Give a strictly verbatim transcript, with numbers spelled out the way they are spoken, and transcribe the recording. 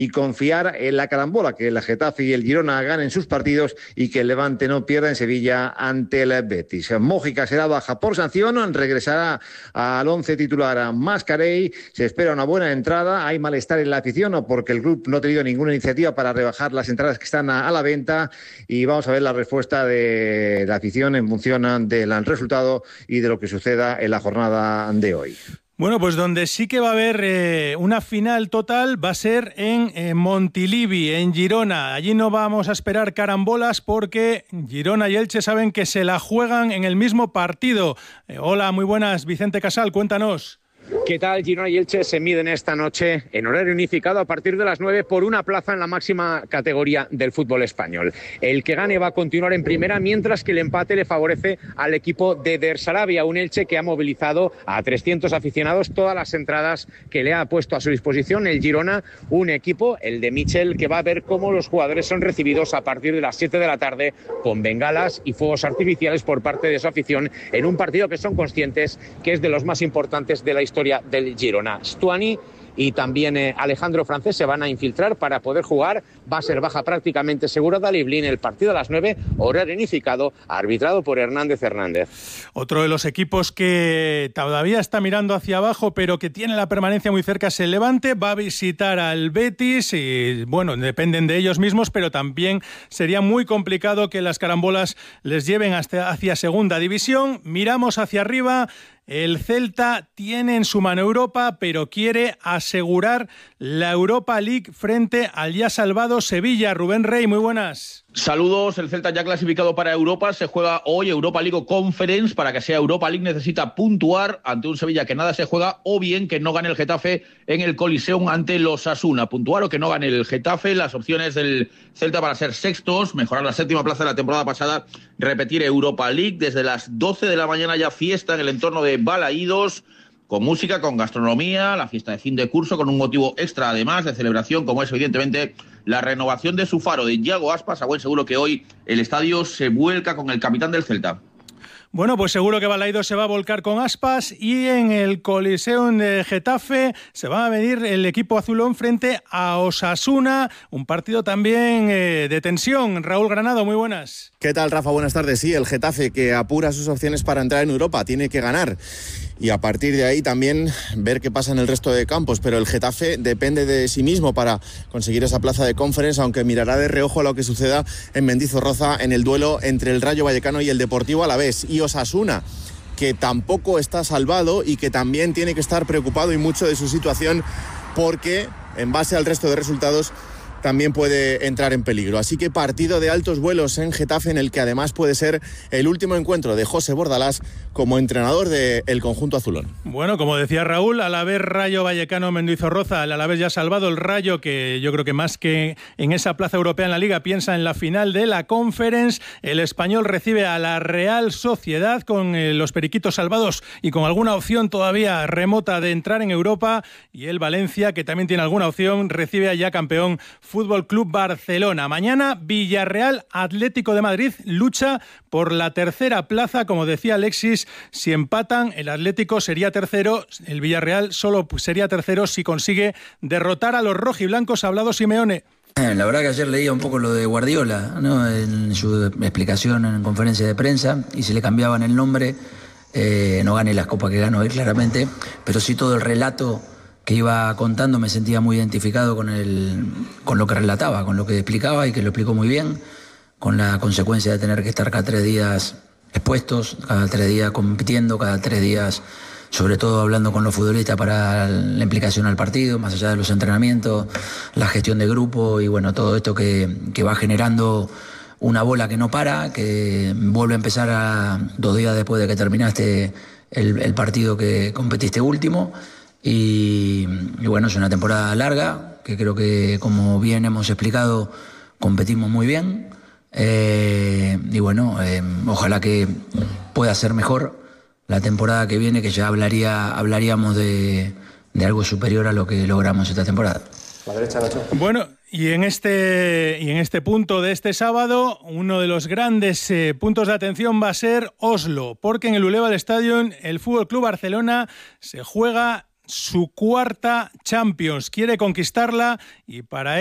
y confiar en la carambola, que el Getafe y el Girona ganen sus partidos y que el Levante no pierda en Sevilla ante el Betis. Mójica será baja por sanción, regresará al once titular a Mascarell, se espera una buena entrada, hay malestar en la afición porque el club no ha tenido ninguna iniciativa para rebajar las entradas que están a, a la venta, y vamos a ver la respuesta de la afición en función del resultado y de lo que suceda en la jornada de hoy. Bueno, pues donde sí que va a haber eh, una final total va a ser en eh, Montilivi, en Girona. Allí no vamos a esperar carambolas porque Girona y Elche saben que se la juegan en el mismo partido. Eh, hola, muy buenas, Vicente Casal, cuéntanos. ¿Qué tal? Girona y Elche se miden esta noche en horario unificado a partir de las nueve por una plaza en la máxima categoría del fútbol español. El que gane va a continuar en primera, mientras que el empate le favorece al equipo de Der Sarabia, un Elche que ha movilizado a trescientos aficionados, todas las entradas que le ha puesto a su disposición. El Girona, un equipo, el de Michel, que va a ver cómo los jugadores son recibidos a partir de las siete de la tarde con bengalas y fuegos artificiales por parte de su afición, en un partido que son conscientes que es de los más importantes de la historia historia del Girona. Stuani y también eh, Alejandro Francés se van a infiltrar para poder jugar. Va a ser baja prácticamente segura Dalí Blin. El partido a las nueve, horario unificado, arbitrado por Hernández Hernández. Otro de los equipos que todavía está mirando hacia abajo, pero que tiene la permanencia muy cerca, es el Levante. Va a visitar al Betis y, bueno, dependen de ellos mismos, pero también sería muy complicado que las carambolas les lleven hasta hacia segunda división. Miramos hacia arriba. El Celta tiene en su mano Europa, pero quiere asegurar la Europa League frente al ya salvado Sevilla. Rubén Rey, muy buenas. Saludos, el Celta ya clasificado para Europa, se juega hoy Europa League Conference. Para que sea Europa League necesita puntuar ante un Sevilla que nada se juega, o bien que no gane el Getafe en el Coliseum ante los Osasuna. Puntuar o que no gane el Getafe, las opciones del Celta para ser sextos, mejorar la séptima plaza de la temporada pasada, repetir Europa League. Desde las doce de la mañana ya fiesta en el entorno de Balaídos, con música, con gastronomía, la fiesta de fin de curso, con un motivo extra además de celebración, como es evidentemente la renovación de su faro de Yago Aspas. A buen seguro que hoy el estadio se vuelca con el capitán del Celta. Bueno, pues seguro que Balaidos se va a volcar con Aspas, y en el Coliseum de Getafe se va a medir el equipo azulón frente a Osasuna, un partido también eh, de tensión. Raúl Granado, muy buenas. ¿Qué tal, Rafa? Buenas tardes. Sí, el Getafe, que apura sus opciones para entrar en Europa, tiene que ganar y a partir de ahí también ver qué pasa en el resto de campos, pero el Getafe depende de sí mismo para conseguir esa plaza de Conference, aunque mirará de reojo a lo que suceda en Mendizorroza en el duelo entre el Rayo Vallecano y el Deportivo Alavés. Y Osasuna, que tampoco está salvado y que también tiene que estar preocupado y mucho de su situación, porque en base al resto de resultados también puede entrar en peligro. Así que partido de altos vuelos en Getafe, en el que además puede ser el último encuentro de José Bordalás como entrenador del conjunto azulón. Bueno, como decía Raúl, Alavés, Rayo Vallecano, Mendizorroza. El Alavés ya ha salvado, el Rayo, que yo creo que más que en esa plaza europea en la Liga, piensa en la final de la Conference. El Español recibe a la Real Sociedad con eh, los periquitos salvados y con alguna opción todavía remota de entrar en Europa. Y el Valencia, que también tiene alguna opción, recibe a ya campeón Fútbol Club Barcelona. Mañana Villarreal Atlético de Madrid lucha por la tercera plaza. Como decía Alexis, si empatan, el Atlético sería tercero, el Villarreal solo sería tercero si consigue derrotar a los rojiblancos. Ha hablado Simeone. La verdad que ayer leía un poco lo de Guardiola, ¿no?, en su explicación en conferencia de prensa, y si le cambiaban el nombre, eh, no gane las copas que ganó él claramente, pero sí todo el relato que iba contando. Me sentía muy identificado con, el, con lo que relataba, con lo que explicaba, y que lo explicó muy bien, con la consecuencia de tener que estar cada tres días expuestos, cada tres días compitiendo, cada tres días sobre todo hablando con los futbolistas para la implicación al partido, más allá de los entrenamientos, la gestión de grupo y bueno, todo esto que, que va generando una bola que no para, que vuelve a empezar a, dos días después de que terminaste el, el partido que competiste último. Y, y bueno, es una temporada larga, que creo que, como bien hemos explicado, competimos muy bien. Eh, y bueno, eh, ojalá que pueda ser mejor la temporada que viene, que ya hablaría, hablaríamos de, de algo superior a lo que logramos esta temporada. La derecha, Nacho. Bueno, y en este y en este punto de este sábado, uno de los grandes eh, puntos de atención va a ser Oslo, porque en el Ulleval Stadium el Fútbol Club Barcelona se juega su cuarta Champions. Quiere conquistarla y para